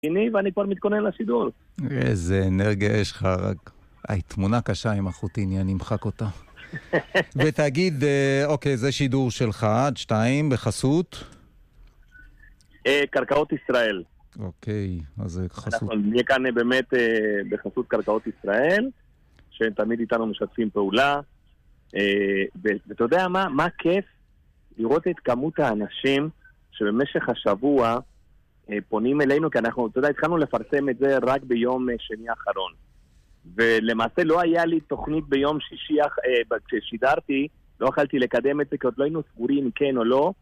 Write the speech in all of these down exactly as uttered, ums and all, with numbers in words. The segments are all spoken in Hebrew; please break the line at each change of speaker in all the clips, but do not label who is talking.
ואני כבר מתכונן לשידור.
איזה אנרגיה יש לך, רק... היי, תמונה קשה עם החוטיני, אני אמחק אותה. ותגיד, אוקיי, זה שידור שלך, עד שתיים, בחסות?
קרקעות ישראל.
אוקיי, אז זה חסות.
אנחנו נהיה כאן באמת בחסות קרקעות ישראל, שתמיד איתנו משתפים פעולה. ואתה יודע מה, מה כיף? לראות את כמות האנשים שבמשך השבוע פונים אלינו, כי אנחנו, אתה יודע, התחלנו לפרסם את זה רק ביום שני האחרון. ולמעשה לא היה לי תוכנית ביום שישי, כששידרתי, לא יכלתי לקדם את זה, כי עוד לא היינו סגורים כן או לא,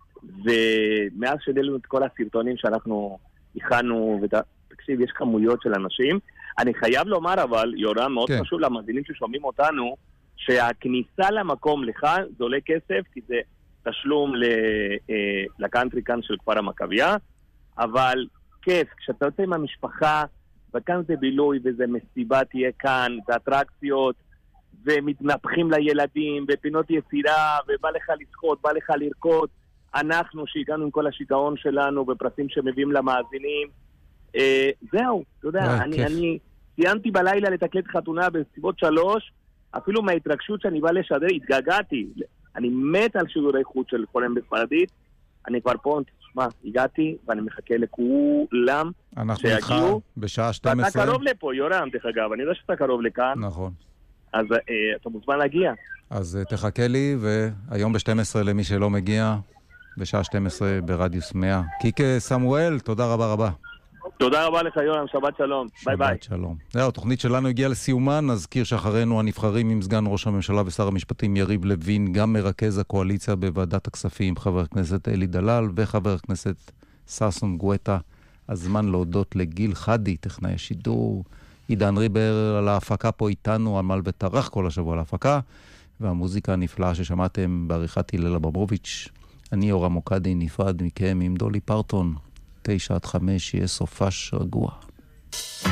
ומאז שדלנו את כל הסרטונים שאנחנו הכנו, ותקשיב, יש כמויות של אנשים. אני חייב לומר אבל, יורם, מאוד
כן.
חשוב למאזינים ששומעים אותנו, שהכניסה למקום לך זה עולה כסף, כי זה תשלום לקאנטרי כאן של כפר המכבייה, אבל כיף, כשאתה יוצא עם המשפחה, וכאן זה בילוי וזה מסיבה תהיה כאן, זה אטרקציות, ומתנפחים לילדים, ופינות יצירה, ובא לך לשחות, בא לך לרקוד. אנחנו שהגענו עם כל השיגעון שלנו, בפרסים שמביאים למאזינים, אה, זהו, אתה יודע,
אה,
אני,
כיף.
אני סיימתי בלילה לתקלט חתונה בסביבות שלוש, אפילו מההתרגשות שאני בא לשדר, התגעגעתי. אני מת על שידורי חוץ של חולם בספרדית, אני כבר פה, תשמע, הגעתי, ואני מחכה לכולם
אנחנו איתך
שיגיעו.
בשעה שתים עשרה.
אתה קרוב לפה, יורם, דרך אגב, אני יודע שאתה קרוב לכאן,
נכון.
אז אה, אתה מוזמן להגיע.
אז אה, תחכה לי, והיום ב-שתים עשרה למי שלא מגיע, בשעה שתים עשרה ברדיוס מאה. קיקה סמואל, תודה רבה רבה.
תודה רבה לך, יורם, שבת שלום. ביי ביי.
שבת שלום. זהו, התוכנית שלנו הגיעה לסיומן, נזכיר שאחרינו הנבחרים עם סגן ראש הממשלה ושר המשפטים יריב לוין, גם מרכז הקואליציה בוועדת הכספים, חבר הכנסת אלי דלל וחבר הכנסת סרסון גואטה. הזמן להודות לגיל חדי, טכנאי השידור, עידן ריבר על ההפקה פה איתנו, עמל וטרח כל השבוע להפקה, והמוזיקה הנפלאה ששמעתם בעריכת הלל אברמוביץ'. אני יורם מוקדי, נפרד מכם עם דולי פרטון. תשע עד חמש, יהיה סופש רגוע.